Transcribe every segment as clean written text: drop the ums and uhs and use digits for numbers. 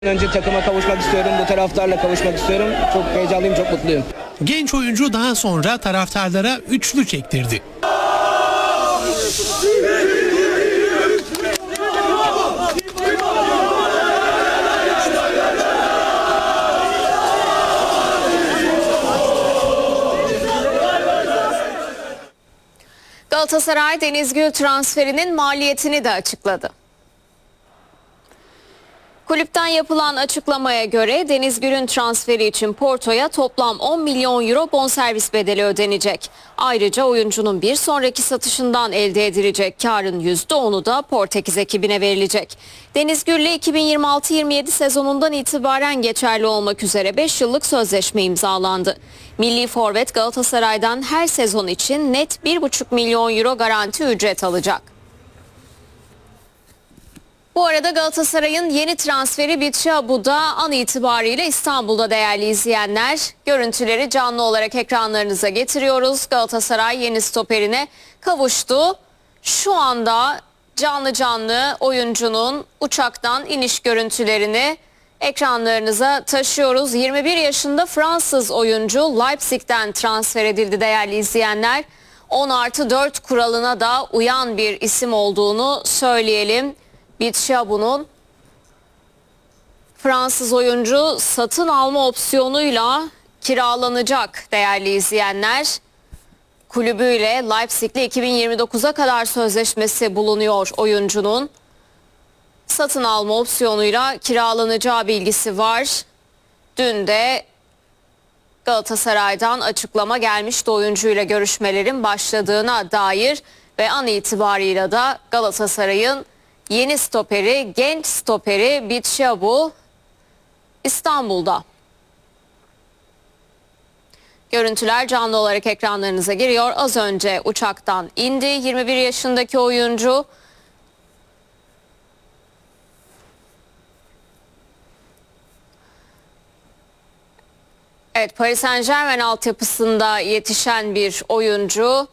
Önce takıma kavuşmak istiyorum, bu taraftarla kavuşmak istiyorum. Çok heyecanlıyım, çok mutluyum. Genç oyuncu daha sonra taraftarlara üçlü çektirdi. Galatasaray Deniz Gül transferinin maliyetini de açıkladı. Kulüpten yapılan açıklamaya göre Deniz Gül'ün transferi için Porto'ya toplam 10 milyon euro bonservis bedeli ödenecek. Ayrıca oyuncunun bir sonraki satışından elde edilecek karın %10'u da Portekiz ekibine verilecek. Deniz Gül'le 2026-27 sezonundan itibaren geçerli olmak üzere 5 yıllık sözleşme imzalandı. Milli forvet Galatasaray'dan her sezon için net 1,5 milyon euro garanti ücret alacak. Bu arada Galatasaray'ın yeni transferi Bichabou da an itibariyle İstanbul'da değerli izleyenler. Görüntüleri canlı olarak ekranlarınıza getiriyoruz. Galatasaray yeni stoperine kavuştu. Şu anda canlı oyuncunun uçaktan iniş görüntülerini ekranlarınıza taşıyoruz. 21 yaşında Fransız oyuncu Leipzig'ten transfer edildi değerli izleyenler. 10+4 kuralına da uyan bir isim olduğunu söyleyelim. Bichabou'nun Fransız oyuncu satın alma opsiyonuyla kiralanacak değerli izleyenler. Kulübüyle Leipzig'le 2029'a kadar sözleşmesi bulunuyor oyuncunun. Satın alma opsiyonuyla kiralanacağı bilgisi var. Dün de Galatasaray'dan açıklama gelmişti oyuncuyla görüşmelerin başladığına dair ve an itibarıyla da Galatasaray'ın yeni stoperi, genç stoperi Bichabou İstanbul'da. Görüntüler canlı olarak ekranlarınıza giriyor. Az önce uçaktan indi 21 yaşındaki oyuncu. Evet, Paris Saint-Germain altyapısında yetişen bir oyuncu.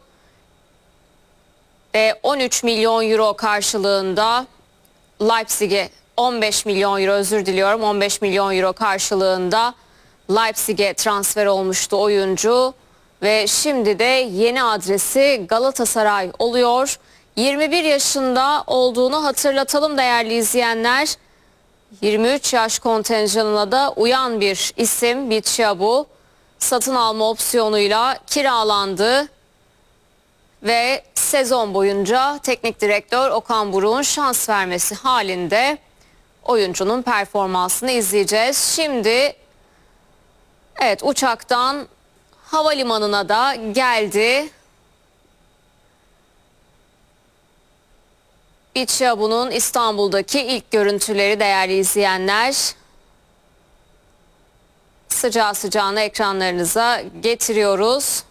Ve 13 milyon euro karşılığında Leipzig'e 15 milyon euro karşılığında Leipzig'e transfer olmuştu oyuncu ve şimdi de yeni adresi Galatasaray oluyor. 21 yaşında olduğunu hatırlatalım değerli izleyenler. 23 yaş kontenjanına da uyan bir isim Bichabou. Satın alma opsiyonuyla kiralandı. Ve sezon boyunca teknik direktör Okan Buruk'un şans vermesi halinde oyuncunun performansını izleyeceğiz. Şimdi evet, uçaktan havalimanına da geldi. Bichabou'nun İstanbul'daki ilk görüntüleri değerli izleyenler. Sıcağı sıcağına ekranlarınıza getiriyoruz.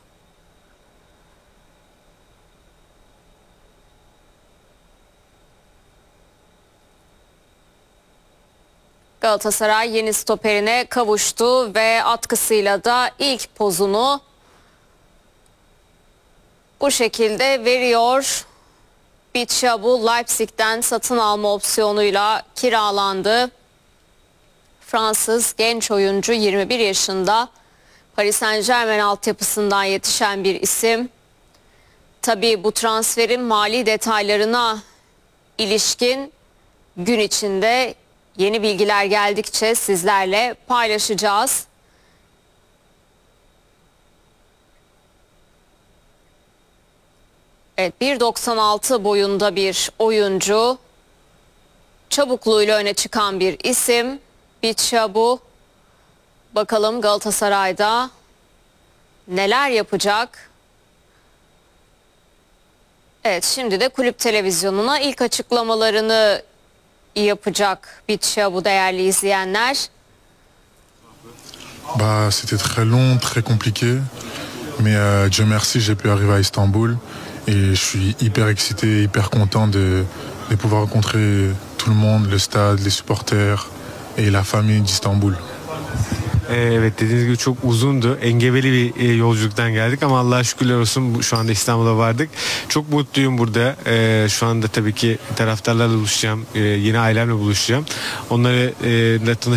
Galatasaray yeni stoperine kavuştu ve atkısıyla da ilk pozunu bu şekilde veriyor. Bichabou Leipzig'ten satın alma opsiyonuyla kiralandı. Fransız genç oyuncu 21 yaşında. Paris Saint-Germain altyapısından yetişen bir isim. Tabii bu transferin mali detaylarına ilişkin gün içinde yeni bilgiler geldikçe sizlerle paylaşacağız. Evet, 1.96 boyunda bir oyuncu. Çabukluğuyla öne çıkan bir isim Bichabou. Bakalım Galatasaray'da neler yapacak? Evet, şimdi de kulüp televizyonuna ilk açıklamalarını yapacak Bichabou değerli izleyenler. C'était très long, très compliqué, mais Dieu merci, j'ai pu arriver à Istanbul et je suis hyper excité, hyper content de pouvoir rencontrer tout le monde, le stade, les supporters et la famille d'Istanbul. Evet, dediğiniz gibi çok uzundu. Engebeli bir yolculuktan geldik ama Allah'a şükürler olsun şu anda İstanbul'a vardık. Çok mutluyum burada. Şu anda tabii ki taraftarlarla buluşacağım. Yeni ailemle buluşacağım. Onları